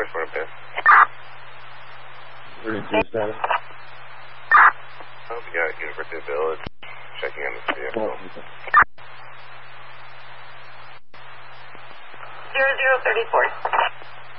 for a bit. 32 status. Oh, we got University Village. Checking on this vehicle. 0034.